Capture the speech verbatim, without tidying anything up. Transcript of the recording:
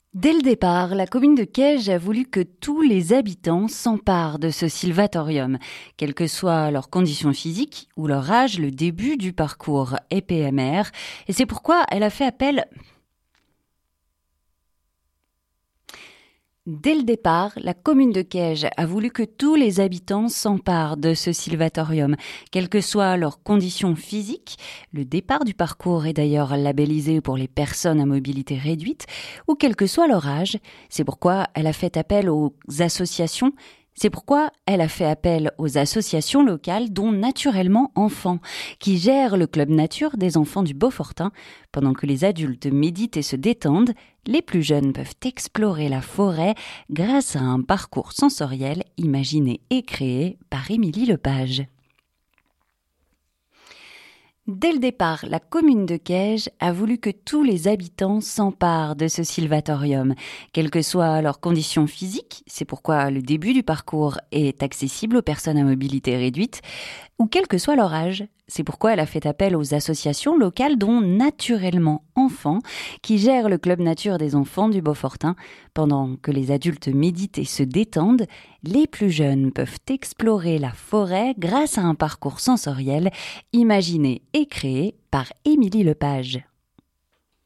Dès le départ, la commune de Caige a voulu que tous les habitants s'emparent de ce sylvatorium, quelles que soient leurs conditions physiques ou leur âge, le début du parcours est P M R, et c'est pourquoi elle a fait appel... Dès le départ, la commune de Caige a voulu que tous les habitants s'emparent de ce sylvatorium, quelles que soient leurs conditions physiques. Le départ du parcours est d'ailleurs labellisé pour les personnes à mobilité réduite, ou quel que soit leur âge. C'est pourquoi elle a fait appel aux associations. C'est pourquoi elle a fait appel aux associations locales, dont Naturellement Enfants, qui gèrent le club nature des enfants du Beaufortain. Pendant que les adultes méditent et se détendent, les plus jeunes peuvent explorer la forêt grâce à un parcours sensoriel imaginé et créé par Émilie Lepage. Dès le départ, la commune de Caige a voulu que tous les habitants s'emparent de ce sylvatorium, quelles que soient leurs conditions physiques. C'est pourquoi le début du parcours est accessible aux personnes à mobilité réduite, ou quel que soit leur âge. C'est pourquoi elle a fait appel aux associations locales, dont Naturellement Enfants, qui gèrent le club nature des enfants du Beaufortain. Pendant que les adultes méditent et se détendent, les plus jeunes peuvent explorer la forêt grâce à un parcours sensoriel imaginé et créé par Émilie Lepage.